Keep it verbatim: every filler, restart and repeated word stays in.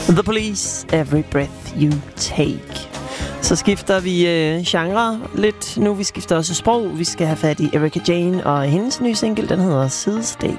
The Police, Every Breath You Take. Så skifter vi øh, genre lidt nu. Vi skifter også sprog. Vi skal have fat i Erika Jane og hendes nye single, den hedder Sidestage.